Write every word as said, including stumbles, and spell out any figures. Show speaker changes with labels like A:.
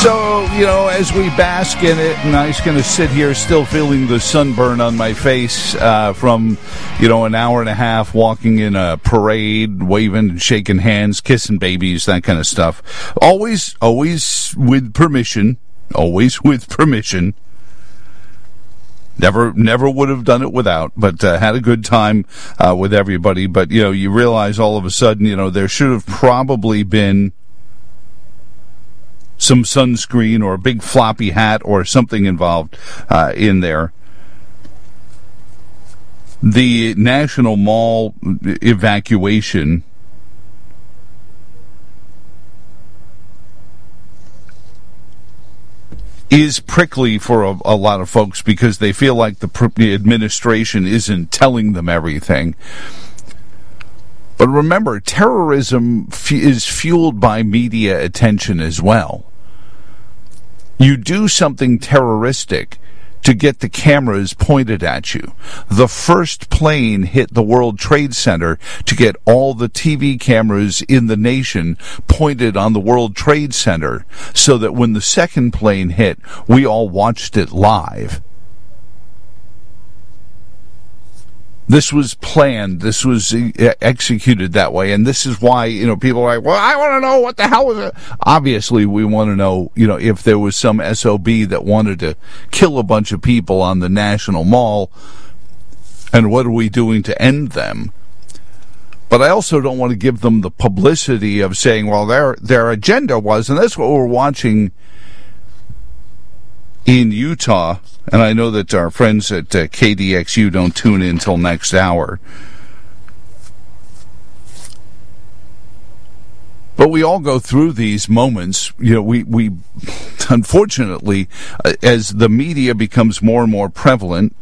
A: So, you know, as we bask in it, and I'm just going to sit here still feeling the sunburn on my face uh, from, you know, an hour and a half walking in a parade, waving and shaking hands, kissing babies, that kind of stuff. Always, always with permission. Always with permission. Never, never would have done it without, but uh, had a good time uh, with everybody. But, you know, you realize all of a sudden, you know, there should have probably been some sunscreen or a big floppy hat or something involved uh, in there. The National Mall evacuation is prickly for a, a lot of folks because they feel like the, pr- the administration isn't telling them everything. But remember, terrorism f- is fueled by media attention as well. You do something terroristic to get the cameras pointed at you. The first plane hit the World Trade Center to get all the T V cameras in the nation pointed on the World Trade Center so that when the second plane hit, we all watched it live. This was planned. This was executed that way. And this is why, you know, people are like, well, I want to know what the hell was it? Obviously, we want to know, you know, if there was some S O B that wanted to kill a bunch of people on the National Mall, and what are we doing to end them? But I also don't want to give them the publicity of saying, well, their their agenda was, and that's what we're watching in Utah, and I know that our friends at uh, K D X U don't tune in until next hour. But we all go through these moments. You know, we, we unfortunately, uh, as the media becomes more and more prevalent,